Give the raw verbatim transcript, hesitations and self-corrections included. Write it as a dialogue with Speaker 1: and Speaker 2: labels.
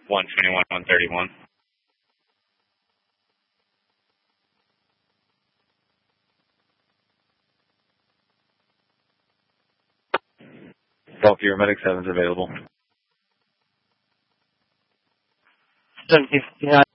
Speaker 1: one twenty-one, one thirty-one.
Speaker 2: Golf Medic seven is available.
Speaker 3: seventeen fifty-nine.